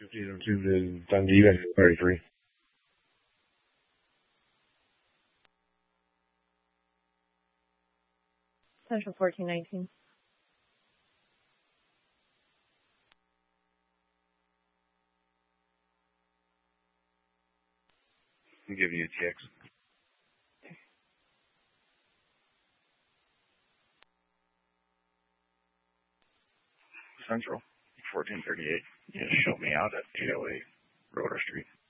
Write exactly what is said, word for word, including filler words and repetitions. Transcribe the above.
fifteen oh two to Dundee, and thirty-three. Central fourteen nineteen. I'm giving you a T X. Central fourteen thirty-eight. You just showed me out at eight oh eight Roder Street.